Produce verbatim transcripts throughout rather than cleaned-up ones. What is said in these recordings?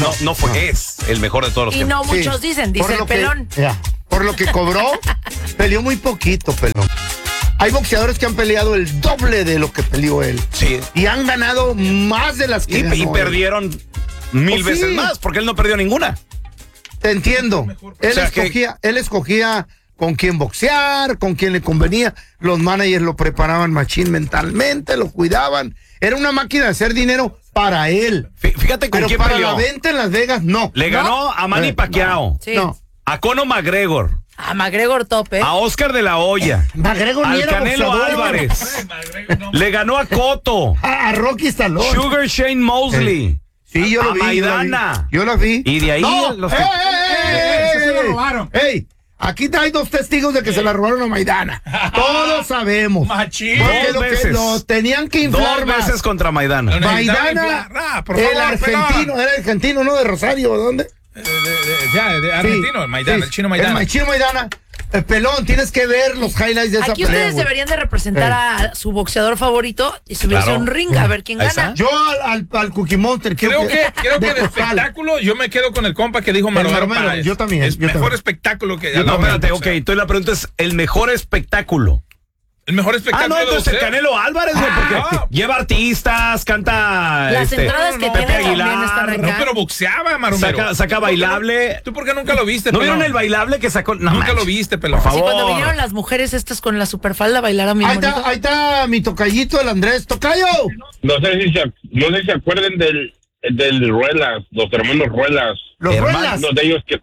no, no fue, no. es el mejor de todos los Y tiempos. no muchos sí. dicen, dice el que, pelón. Ya, por lo que cobró, peleó muy poquito, pelón. Hay boxeadores que han peleado el doble de lo que peleó él. Sí. Y han ganado más de las que y, ganó y perdieron él. mil oh, veces sí. más, porque él no perdió ninguna. Te entiendo. Él, o sea, escogía, que... él escogía con quién boxear, con quién le convenía. Los managers lo preparaban machín mentalmente, lo cuidaban. Era una máquina de hacer dinero para él. Fíjate con Pero quién para peleó. la venta en Las Vegas, no. Le ¿No? ganó a Manny eh, Pacquiao. No. Sí. no. A Conor McGregor. A McGregor tope. A Oscar de la Hoya. McGregor Al ni era Canelo boxeador. Álvarez. Le ganó a Cotto. A, a Rocky Stallone. Sugar Shane Mosley. Eh. Sí, yo lo a vi. Maidana. Yo lo vi. Y de ahí no. los ¡Ey, que... ey, ey, ey, se lo robaron. ¡Ey! Aquí hay dos testigos de que se la robaron a Maidana. Todos sabemos. Machín. Dos lo veces. Que lo tenían que inflar Dos más. veces contra Maidana. Maidana, ah, por el favor, argentino, pelón. era argentino, ¿no? De Rosario, ¿dónde? De, de, de, ya, de argentino, Sí, el Maidana, sí, el chino Maidana. El chino Maidana. El pelón, tienes que ver los highlights de esa Aquí pelea. ustedes güey. deberían de representar Eh. a su boxeador favorito y subirse Claro. a un ring a ver quién Ahí gana. está. Yo al, al, al Cookie Monster Creo que, creo que de total. espectáculo yo me quedo con el compa que dijo Maromero Maromero, Páez. yo también, Es yo mejor también. espectáculo que... No, no, espérate, o ok. sea, Entonces la pregunta es, ¿el mejor espectáculo? El mejor Ah, espectáculo no, de entonces el boxeo. Canelo Álvarez, güey, porque Ah. lleva artistas, canta... Las este, entradas que Pepe tiene también Aguilar, están acá. No, pero boxeaba, Maromero. Saca, saca ¿Tú por qué no- bailable. ¿Tú por qué nunca lo viste, ¿No pelón? vieron el bailable que sacó? No, Nunca manches. lo viste, pelón. Por Sí, favor. cuando vinieron las mujeres estas con la superfalda a bailar a mi Ahí bonito. está, ahí está mi tocallito, el Andrés. ¡Tocayo! No sé si se, no sé si se acuerdan del, del Ruelas, los hermanos Ruelas. Los Hermano. Ruelas. Uno de ellos que...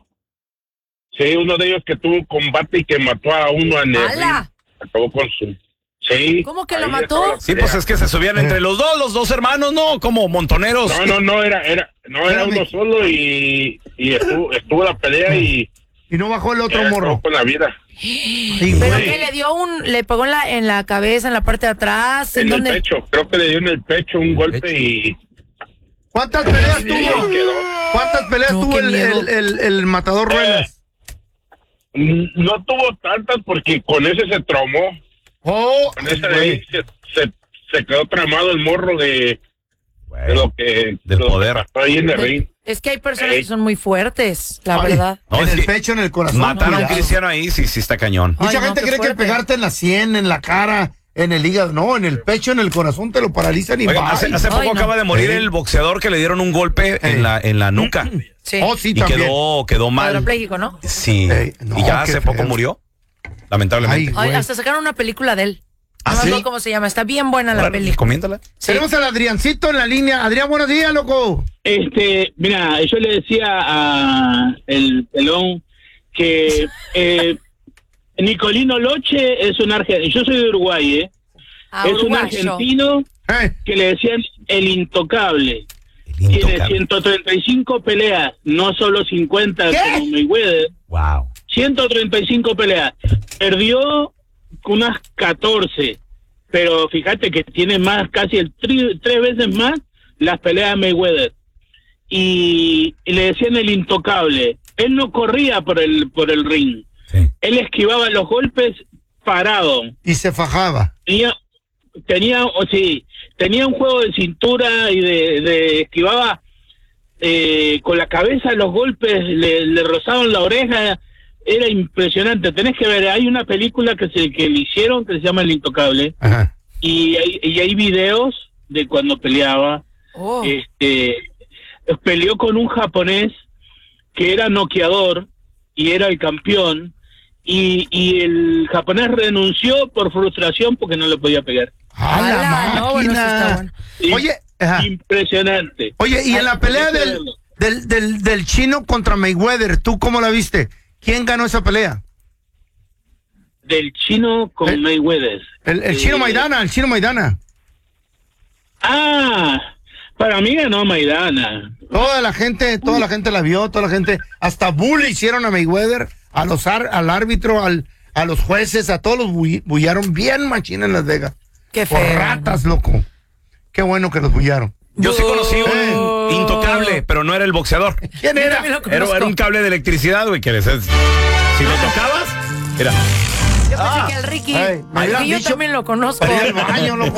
Sí, uno de ellos que tuvo un combate y que mató a uno en el ¡Hala! ring. Acabó con su... Sí. ¿Cómo que lo ahí mató? estaba la Sí, pelea. pues es que se subían entre los dos, los dos hermanos, ¿no? Como montoneros. No, no, no, era, era, no, era Espérame. uno solo y, y estuvo, estuvo la pelea y... Y no bajó el otro eh, morro. acabó con la vida. Sí, ¿Pero güey. qué le dio un, le pegó en la, en la cabeza, en la parte de atrás? ¿En En el dónde? pecho, creo que le dio en el pecho un golpe y... ¿Cuántas peleas y tuvo? quedó. ¿Cuántas peleas No, tuvo qué el, miedo. el, el, el matador Ruelas? Mm, No tuvo tantas porque con ese se traumó. Oh, Con ese de güey. ahí se, se, se quedó tramado el morro de, de lo que... Del lo que poder. pasó ahí en el ring. Es que hay personas Ey. que son muy fuertes, la Ay, verdad. No, en es el que pecho, en el corazón. Mataron a un cuidado. cristiano ahí, sí, sí está cañón. Mucha Ay, no, gente qué cree que fuerte. pegarte en la sien, en la cara, en el hígado. No, en el pecho, en el corazón te lo paralizan y Oigan, bye. hace, hace Ay, poco no. acaba de morir Ey. el boxeador que le dieron un golpe en Ey. la, en la nuca. Sí. Oh, sí, Y también. quedó, quedó mal. Cuadrapléjico, ¿no? Sí. Ey, no, y ya qué hace poco feo. murió. Lamentablemente. Ay, Ay, güey. hasta sacaron una película de él. ¿Ah, No me sí? acuerdo cómo se llama. Está bien buena la Órale, película. comiéntala. Sí. Tenemos al Adriancito en la línea. Adrián, buenos días, loco. Este, mira, yo le decía a el pelón que eh, Nicolino Loche es un argentino, yo soy de Uruguay, ¿eh? Ah, es un uruguayo. argentino Eh, que le decían el intocable. El Tiene intocable. ciento treinta y cinco peleas, no solo cincuenta ¿Qué? como Mayweather. Wow. ciento treinta y cinco peleas. Perdió unas catorce, pero fíjate que tiene más, casi el tri- tres veces más las peleas de Mayweather. Y, y le decían el intocable. Él no corría por el por el ring. Sí. Él esquivaba los golpes parado. y se fajaba. Tenía, tenía, o sí, tenía un juego de cintura y de, de esquivaba eh, con la cabeza los golpes, le, le rozaban la oreja. Era impresionante. Tenés que ver, hay una película que se que le hicieron que se llama El Intocable Ajá. y hay, y hay videos de cuando peleaba. Oh. Este peleó con un japonés que era noqueador y era el campeón y, y el japonés renunció por frustración porque no le podía pegar. ¡A la Ala, no, bueno, eso está máquina! bueno. Y- Oye, ajá. impresionante. Oye, y en la pelea Hay que del, verlo. del, del, del chino contra Mayweather, ¿tú cómo la viste? ¿Quién ganó esa pelea? Del chino con El- Mayweather. El, el chino Eh, Maidana, el chino Maidana. Ah, para mí ganó Maidana. Toda la gente, toda la gente la vio, toda la gente, hasta bully hicieron a Mayweather, a los ar- al árbitro, al, a los jueces, a todos los bulli- bullaron bien machín en Las Vegas. Qué Por feo. ratas, loco. Qué bueno que los bullaron. Yo sí conocí un Oh. intocable, pero no era el boxeador. ¿Quién Yo era? también lo Era, conozco. era un cable de electricidad, güey, que les es- si lo tocabas, era... Yo pensé que el Ricky. Ay, me hubieran que yo dicho- también lo conozco. Para ir al baño, loco.